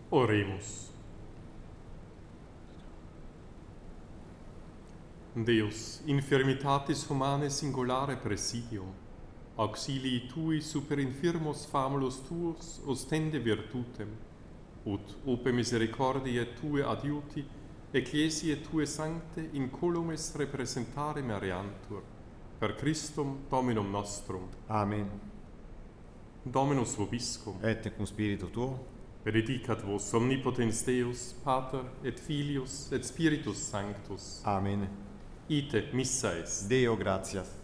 Oremus. Deus, infirmitatis humanae singulare presidium, auxilii tui super infirmos famulus tuos ostende virtutem, ut ope misericordiae tue adiuti, ecclesiae tue sancte incolumes representare meriantur, per Christum Dominum nostrum. Amen. Dominus vobiscum. Et cum spiritu tuo. Benedicat vos omnipotens Deus, Pater et Filius et Spiritus Sanctus. Amen. Ite missa est. Deo gratias.